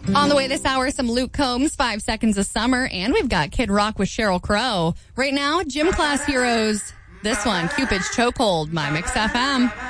On the way this hour, some Luke Combs, 5 Seconds of Summer, and we've got Kid Rock with Sheryl Crow. Right now, Gym Class Heroes. This one, Cupid's Chokehold, My Mix FM.